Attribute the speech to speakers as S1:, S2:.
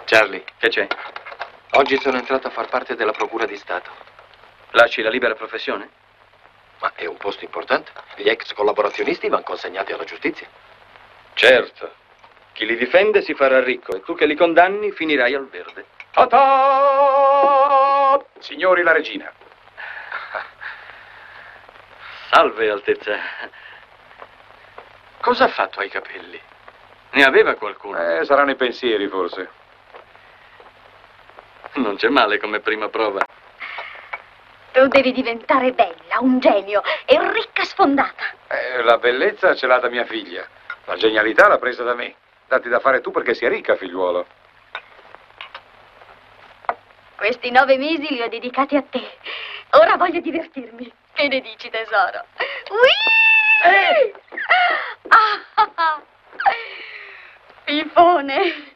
S1: Charlie,
S2: Che c'è?
S1: oggi sono entrato a far parte della Procura di Stato.
S2: Lasci la libera professione?
S1: Ma è un posto importante. Gli ex collaborazionisti vanno consegnati alla giustizia.
S2: Certo. Chi li difende si farà ricco e tu che li condanni finirai al verde.
S3: Ta-ta! Signori, la regina.
S2: Salve, Altezza.
S1: Cosa ha fatto ai capelli?
S2: Ne aveva qualcuno?
S3: Saranno i pensieri, forse.
S2: Non c'è male come prima prova.
S4: Tu devi diventare bella, un genio e ricca sfondata.
S3: La bellezza ce l'ha da mia figlia. La genialità l'ha presa da me. Datti da fare tu perché sia ricca, figliuolo.
S4: Questi 9 mesi li ho dedicati a te. Ora voglio divertirmi. Che ne dici, tesoro? Ui! Ah, ah, ah. Fifone.